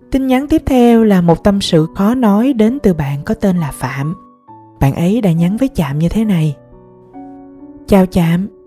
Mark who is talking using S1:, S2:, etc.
S1: Tin nhắn tiếp theo là một tâm sự khó nói đến từ bạn có tên là Phạm. Bạn ấy đã nhắn với Chạm như thế này: Chào Chạm,